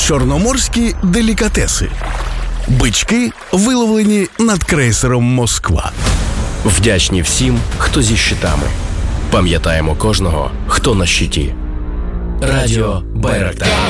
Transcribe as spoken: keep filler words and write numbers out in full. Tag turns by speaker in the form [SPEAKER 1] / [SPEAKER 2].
[SPEAKER 1] Чорноморські делікатеси. Бички, виловлені над крейсером «Москва».
[SPEAKER 2] Вдячні всім, хто зі щитами. Пам'ятаємо кожного, хто на щиті. Радіо Байрактар.